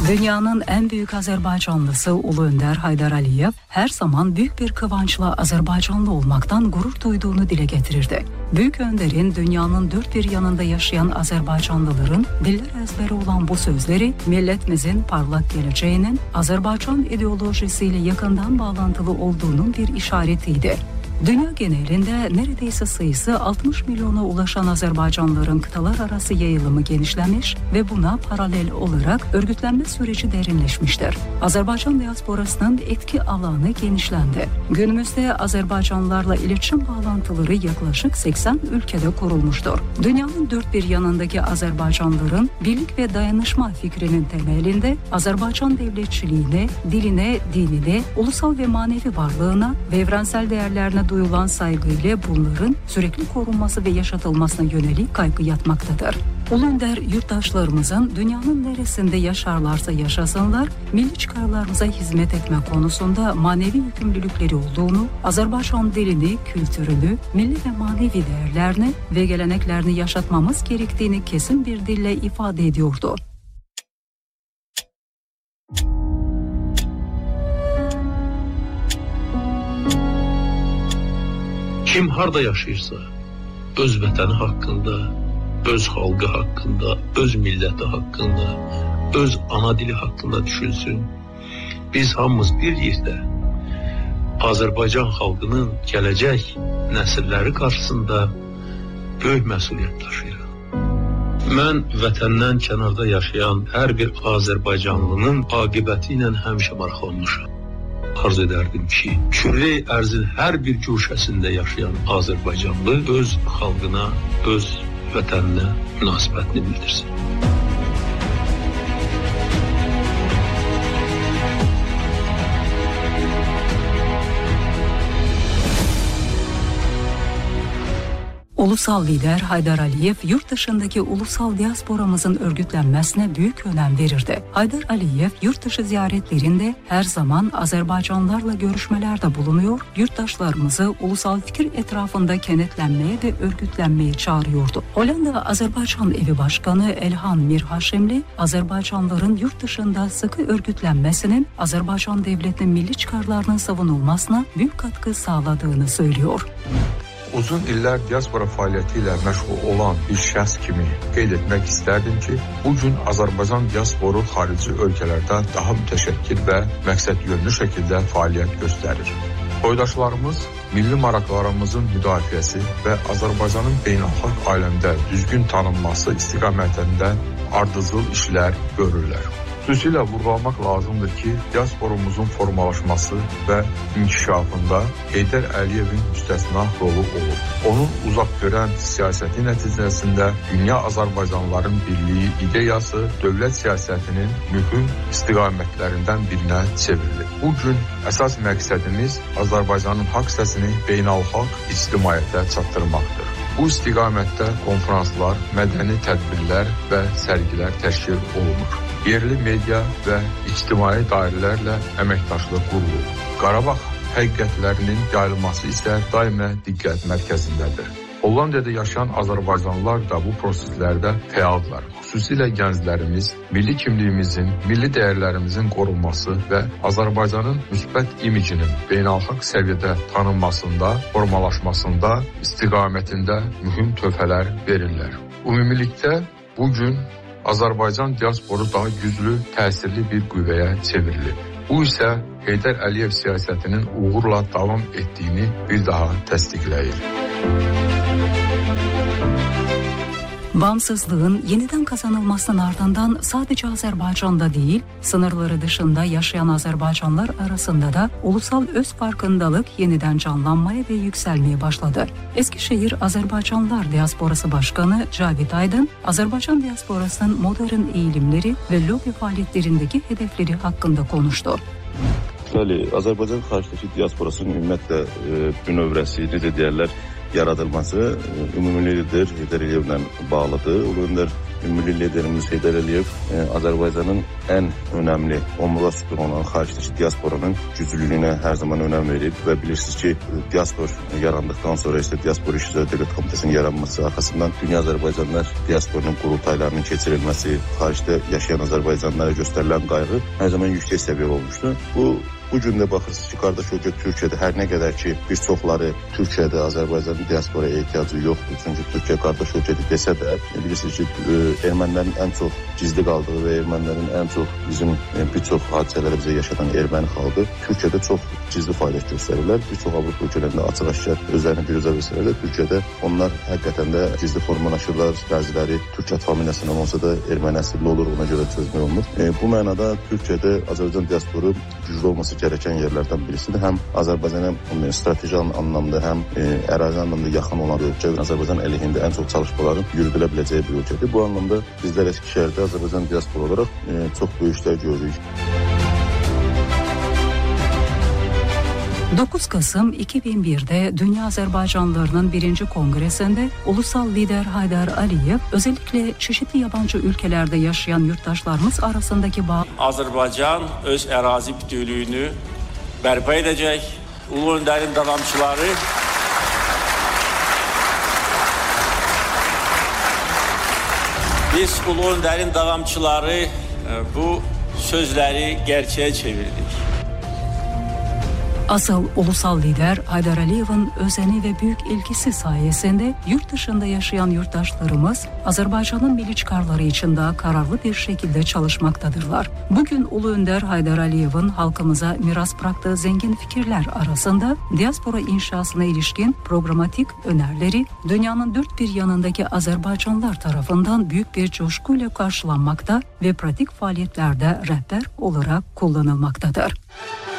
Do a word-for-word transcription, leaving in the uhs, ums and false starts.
Dünyanın en büyük Azerbaycanlısı Ulu Önder Haydar Aliyev her zaman büyük bir kıvançla Azerbaycanlı olmaktan gurur duyduğunu dile getirirdi. Büyük Önder'in dünyanın dört bir yanında yaşayan Azerbaycanlıların diller ezberi olan bu sözleri milletimizin parlak geleceğinin Azerbaycan ideolojisiyle yakından bağlantılı olduğunun bir işaretiydi. Dünya genelinde neredeyse sayısı altmış milyona ulaşan Azerbaycanlıların kıtalar arası yayılımı genişlemiş ve buna paralel olarak örgütlenme süreci derinleşmiştir. Azerbaycan diasporasının etki alanı genişlendi. Günümüzde Azerbaycanlılarla iletişim bağlantıları yaklaşık seksen ülkede kurulmuştur. Dünyanın dört bir yanındaki Azerbaycanlıların birlik ve dayanışma fikrinin temelinde Azerbaycan devletçiliğine, diline, dinine, ulusal ve manevi varlığına ve evrensel değerlerine duyulan saygıyla bunların sürekli korunması ve yaşatılmasına yönelik kaygı yatmaktadır. Ulu Önder yurttaşlarımızın dünyanın neresinde yaşarlarsa yaşasınlar, milli çıkarlarımıza hizmet etme konusunda manevi yükümlülükleri olduğunu, Azerbaycan dilini, kültürünü, milli ve manevi değerlerini ve geleneklerini yaşatmamız gerektiğini kesin bir dille ifade ediyordu. Kim harda yaşayırsa, öz vətəni haqqında, öz xalqı haqqında, öz milləti haqqında, öz ana dili haqqında düşünsün. Biz hamımız bir yerdə Azərbaycan xalqının gələcək nəsilləri qarşısında böyük məsuliyyət daşıyırıq. Mən vətəndən kənarda yaşayan hər bir Azərbaycanlının aqibəti ilə həmişə maraqlanmışam. Arzu ederdim ki, kürre ərzin hər bir köşəsində yaşayan Azərbaycanlı öz xalqına, öz vətəninə münasibətini bildirsin. Ulusal lider Haydar Aliyev yurt dışındaki ulusal diasporamızın örgütlenmesine büyük önem verirdi. Haydar Aliyev yurt dışı ziyaretlerinde her zaman Azerbaycanlılarla görüşmelerde bulunuyor, yurttaşlarımızı ulusal fikir etrafında kenetlenmeye ve örgütlenmeye çağırıyordu. Hollanda Azerbaycan Evi Başkanı Elhan Mirhaşimli, Azerbaycanlıların yurt dışında sıkı örgütlenmesinin Azerbaycan devletinin milli çıkarlarının savunulmasına büyük katkı sağladığını söylüyor. Uzun illər diaspora fəaliyyəti ilə məşğul olan bir şəxs kimi qeyd etmək istərdim ki, bugün Azərbaycan diasporu xarici ölkələrdə daha mütəşəkkil və məqsəd yönlü şəkildə fəaliyyət göstərir. Soydaşlarımız milli maraqlarımızın müdafiəsi və Azərbaycanın beynəlxalq aləmdə düzgün tanınması istiqamətində ardıcıl işlər görürlər. Xüsusilə vurğulamaq lazımdır ki, diasporumuzun formalaşması və inkişafında Heydər Əliyevin müstəsna rolu olur. Onun uzaq görən siyasəti nəticəsində dünya Azərbaycanlıların birliyi ideyası dövlət siyasətinin mühüm istiqamətlərindən birinə çevrilir. Bugün əsas məqsədimiz Azərbaycanın haqq səsini beynəlxalq ictimaiyyətə çatdırmaqdır. Bu istiqamətdə konferanslar, mədəni tədbirlər və sərgilər təşkil olunur. Yerli media və ictimai dairələrlə əməkdaşlıq qurulur. Qarabağ həqiqətlərinin yayılması isə daima diqqət mərkəzindədir. Hollandiyada yaşayan Azərbaycanlılar da bu proseslərdə fəaldırlar. Xüsusilə gənclərimiz milli kimliyimizin, milli dəyərlərimizin qorunması və Azərbaycanın müsbət imicinin beynəlxalq səviyyədə tanınmasında, formalaşmasında, istiqamətində mühüm töhfələr verirlər. Ümumilikdə bugün Azərbaycan diasporu daha güclü, təsirli bir qüvvəyə çevrilir. Bu isə Heydər Əliyev siyasətinin uğurla davam etdiyini bir daha təsdiqləyir. Bağımsızlığın yeniden kazanılmasının ardından sadece Azerbaycan'da değil, sınırları dışında yaşayan Azerbaycanlar arasında da ulusal öz farkındalık yeniden canlanmaya ve yükselmeye başladı. Eskişehir Azerbaycanlılar Diasporası Başkanı Cavit Aydın, Azerbaycan diasporasının modern eğilimleri ve lobi faaliyetlerindeki hedefleri hakkında konuştu. Bəli, Azərbaycan xaricdəki diasporasının ümumiyyətlə e, bünövrəsi, necə deyərlər, yaradılması ümumi lider Heydər Əliyevlə bağlıdır. Ulu öndər ümumi liderimiz Heydər Əliyev Azərbaycanın ən önəmli omurga sütunu olan xaricdəki diasporanın güclülüyünə hər zaman önəm verir və bilirsiniz ki, diaspor yarandıqdan sonra isə diaspor İş üzrə Dövlət Komitəsinin yaranması arxasından dünya Azərbaycanlılar diasporunun qurultaylarının keçirilməsi, xaricdə yaşayan Azərbaycanlılara göstərilən qayğı hər zaman yüksək səviyyəli olmuşdur. Bu Bu gün də baxırsınız ki, qardaş ölkə Türkiyədə hər nə qədər ki, bir çoxları Türkiyədə Azərbaycanın diasporaya ehtiyacı yoxdur. Çünki Türkiyə qardaş ölkədir desə də, bilirsiniz ki, ermənilərin ən çox gizli qaldığı və ermənilərin ən çox bizim bir çox hadisələri bizə yaşadan erməni xalqı Türkiyədə çox gizli fəaliyyət göstərirlər. Bir çox Avropa ölkələrində açıq-aşkar özlərini biruzə versələr də, Türkiyədə onlar həqiqətən də gizli formalaşırlar. Bəziləri Türkiyət familiyasından olsa da erməni əsilli olur, ona görə çözmək olunur. E, bu mənada Türkiyədə Azərbaycan diasporu güclü olması gereken yerlerden birisidir. Hem Azerbaycan'a strateji anlamda hem e, ərazi anlamda yaxın olan bir ölkə, Azərbaycan əleyhində ən çox çalışmaların yürüdüləbiləcəyi bir ölkədir. Bu anlamda bizlər Eskişehirdə Azərbaycan diaspora olaraq e, çox böyük işlər görürük. dokuz Kasım iki bin bir'de Dünya Azerbaycanlılarının birinci Kongresinde ulusal lider Haydar Aliyev özellikle çeşitli yabancı ülkelerde yaşayan yurttaşlarımız arasındaki bağ... Azərbaycan öz ərazi bütünlüyünü bərpa edəcək, Ulu Öndərin davamçıları biz Ulu Öndərin davamçıları bu sözləri gerçeğe çevirdik. Asıl ulusal lider Haydar Aliyev'in özeni ve büyük ilgisi sayesinde yurt dışında yaşayan yurttaşlarımız Azerbaycan'ın milli çıkarları için daha kararlı bir şekilde çalışmaktadırlar. Bugün Ulu Önder Haydar Aliyev'in halkımıza miras bıraktığı zengin fikirler arasında diaspora inşasına ilişkin programatik önerileri dünyanın dört bir yanındaki Azerbaycanlılar tarafından büyük bir coşkuyla karşılanmakta ve pratik faaliyetlerde rehber olarak kullanılmaktadır.